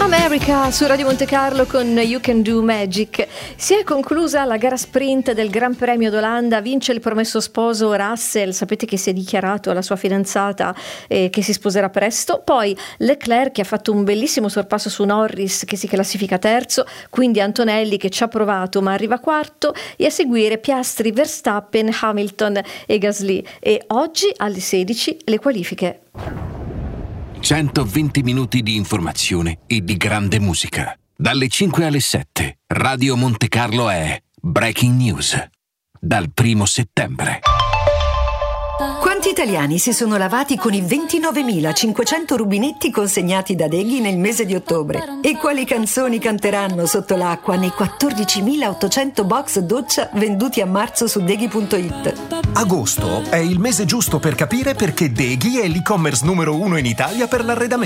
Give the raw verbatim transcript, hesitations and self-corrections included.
America su Radio Monte Carlo con You Can Do Magic. Si è conclusa la gara sprint del Gran Premio d'Olanda, vince il promesso sposo Russell, sapete che si è dichiarato alla sua fidanzata eh, che si sposerà presto. Poi Leclerc che ha fatto un bellissimo sorpasso su Norris che si classifica terzo, quindi Antonelli che ci ha provato ma arriva quarto, e a seguire Piastri, Verstappen, Hamilton e Gasly. E oggi alle sedici le qualifiche. centoventi minuti di informazione e di grande musica. Dalle cinque alle sette, Radio Monte Carlo è Breaking News. Dal primo settembre. Quanti italiani si sono lavati con i ventinovemilacinquecento rubinetti consegnati da Deghi nel mese di ottobre? E quali canzoni canteranno sotto l'acqua nei quattordicimilaottocento box doccia venduti a marzo su Deghi punto it? Agosto è il mese giusto per capire perché Deghi è l'e-commerce numero uno in Italia per l'arredamento.